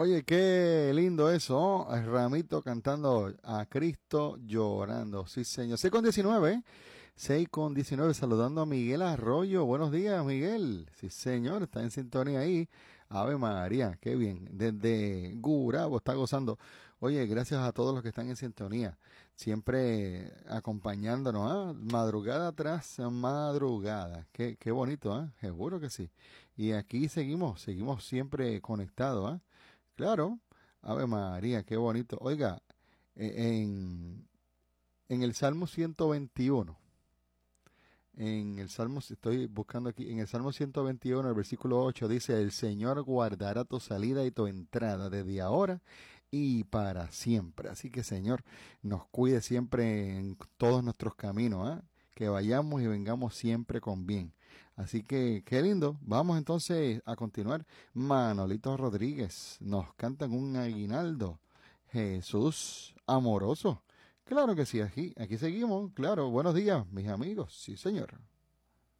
Oye, qué lindo eso, ¿no? El Ramito cantando a Cristo llorando. Sí, señor. 6:19, ¿eh? 6:19, saludando a Miguel Arroyo. Buenos días, Miguel. Sí, señor, está en sintonía ahí. Ave María, qué bien. Desde Gurabo está gozando. Oye, gracias a todos los que están en sintonía. Siempre acompañándonos, ¿ah? Madrugada tras madrugada. Qué bonito, ¿ah? Seguro que sí. Y aquí seguimos siempre conectados, ¿ah? Claro, Ave María, qué bonito. Oiga, en el Salmo 121, estoy buscando aquí, en el Salmo 121, el versículo 8 dice, el Señor guardará tu salida y tu entrada desde ahora y para siempre. Así que Señor, nos cuide siempre en todos nuestros caminos, ¿ah? Que vayamos y vengamos siempre con bien. Así que, qué lindo. Vamos entonces a continuar. Manolito Rodríguez nos cantan un aguinaldo. Jesús amoroso. Claro que sí, aquí seguimos. Claro, buenos días, mis amigos. Sí, señor.